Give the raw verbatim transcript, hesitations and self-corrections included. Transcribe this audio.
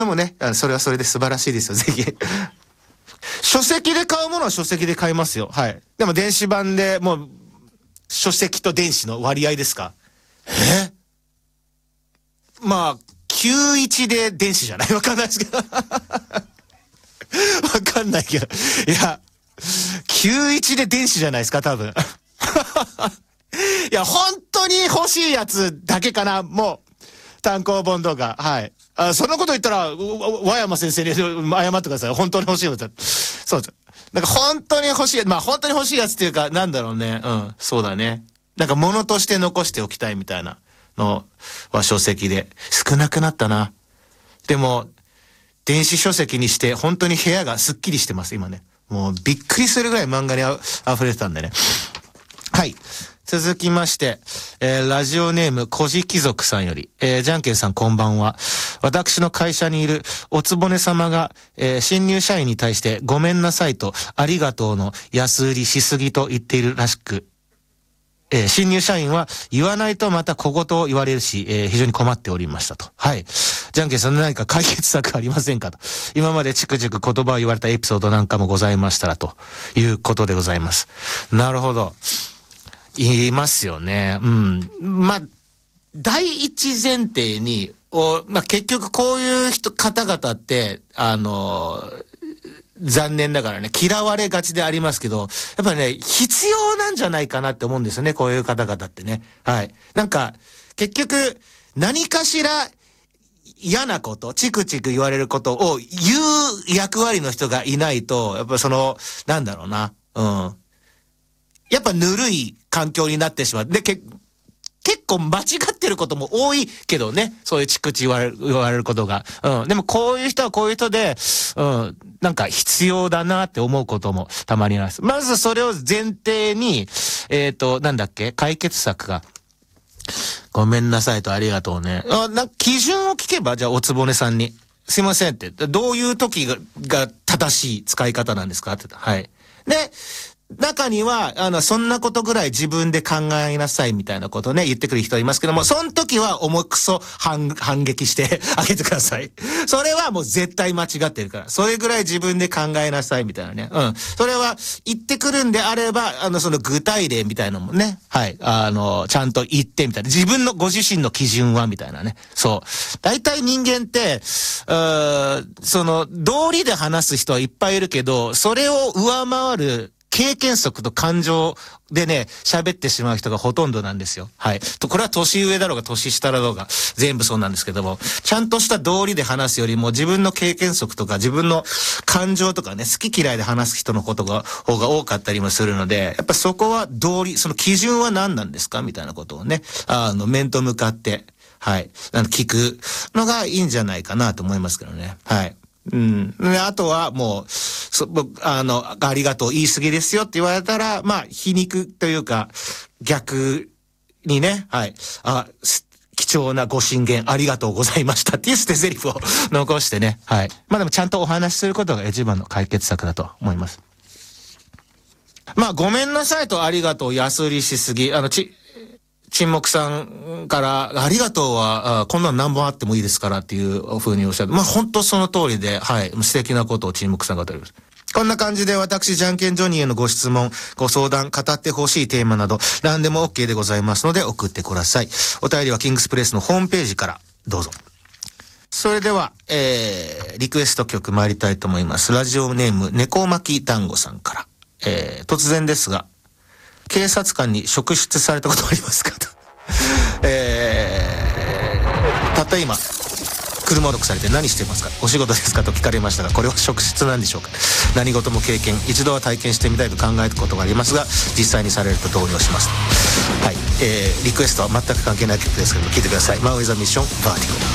でもね、それはそれで素晴らしいですよ、ぜひ。書籍で買うものは書籍で買いますよ。はい。でも電子版でもう、書籍と電子の割合ですか？えまあ、きゅういちで電子じゃない？わかんないですけど。わかんないけど。いや、きゅういちで電子じゃないですか、多分。いや、本当に欲しいやつだけかな、もう。単行本とか、はい。あ、そんなこと言ったら、和山先生に謝ってください。本当に欲しいやつ。そうです。なんか本当に欲しい、まあ本当に欲しいやつっていうか、なんだろうね。うん、そうだね。なんか物として残しておきたいみたいなのは書籍で。少なくなったな。でも、電子書籍にして本当に部屋がスッキリしてます、今ね。もうびっくりするぐらい漫画にあ溢れてたんでね。はい。続きまして、えー、ラジオネーム、小じ貴族さんより、えー、じゃんけんさんこんばんは。私の会社にいるおつぼね様が、えー、新入社員に対してごめんなさいとありがとうの安売りしすぎと言っているらしく、えー、新入社員は言わないとまた小言を言われるし、えー、非常に困っておりましたと。はい。じゃんけんさん何か解決策ありませんかと。今までチクチク言葉を言われたエピソードなんかもございましたらということでございます。なるほど。言いますよね。うん。まあ、第一前提に、おまあ、結局こういう人、方々って、あの、残念ながらね、嫌われがちでありますけど、やっぱりね、必要なんじゃないかなって思うんですよね、こういう方々ってね。はい。なんか、結局、何かしら嫌なこと、チクチク言われることを言う役割の人がいないと、やっぱその、なんだろうな、うん。やっぱぬるい環境になってしまう。で、け、結構間違ってることも多いけどね。そういうチクチ言われる、言われることが。うん。でもこういう人はこういう人で、うん。なんか必要だなって思うこともたまにあります。まずそれを前提に、えっと、なんだっけ解決策が。ごめんなさいとありがとうね。あ、なんか基準を聞けば、じゃあおつぼねさんに。すいませんって。どういう時が、が正しい使い方なんですかって。はい。で、中には、あの、そんなことぐらい自分で考えなさいみたいなことね、言ってくる人いますけども、その時は重くそ反、反撃してあげてください。それはもう絶対間違ってるから。それぐらい自分で考えなさいみたいなね。うん。それは言ってくるんであれば、あの、その具体例みたいなのもね、はい。あの、ちゃんと言ってみたいな。自分のご自身の基準はみたいなね。そう。大体人間って、うーその、道理で話す人はいっぱいいるけど、それを上回る、経験則と感情でね、喋ってしまう人がほとんどなんですよ。はい。と、これは年上だろうが年下だろうが全部そうなんですけども、ちゃんとした道理で話すよりも自分の経験則とか自分の感情とかね、好き嫌いで話す人のことが、方が多かったりもするので、やっぱそこは道理、その基準は何なんですかみたいなことをね、あの、面と向かって、はい。あの、聞くのがいいんじゃないかなと思いますけどね。はい。うん。で、あとはもう、そ、あの、ありがとう言い過ぎですよって言われたら、まあ、皮肉というか、逆にね、はい。あ、貴重なご進言ありがとうございましたっていう捨て台詞を残してね、はい。まあでもちゃんとお話しすることが一番の解決策だと思います。まあ、ごめんなさいとありがとう安売りしすぎ、あの、ち、沈黙さんから、ありがとうは、あこんなの何本あってもいいですからっていう風におっしゃる。まあ、本当その通りで、はい、素敵なことを沈黙さんが言っております。こんな感じで私、じゃんけんジョニーへのご質問、ご相談、語ってほしいテーマなど、何でも OK でございますので送ってください。お便りはキングスプレスのホームページからどうぞ。それでは、えー、リクエスト曲参りたいと思います。ラジオネーム、猫巻団子さんから。えー、突然ですが、警察官に職質されたことありますかと。えー、たった今、車をロックされて何してますかお仕事ですかと聞かれましたが、これは職質なんでしょうか何事も経験、一度は体験してみたいと考えたことがありますが、実際にされると動揺します。はい、えー、リクエストは全く関係ない曲ですけども、聞いてください。マンウィザミッション、バーティゴ。